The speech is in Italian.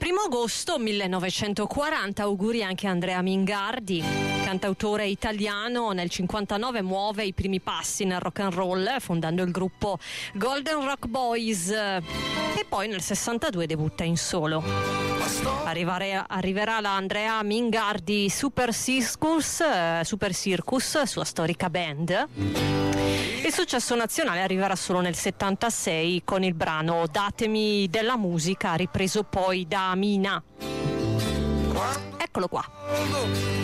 1 agosto 1940, auguri anche a Andrea Mingardi, cantautore italiano. Nel 59 muove i primi passi nel rock and roll fondando il gruppo Golden Rock Boys e poi nel 62 debutta in solo. Arriverà la Andrea Mingardi Super Circus, sua storica band. Il successo nazionale arriverà solo nel 76 con il brano Datemi della musica, ripreso poi da Mina. Eccolo qua.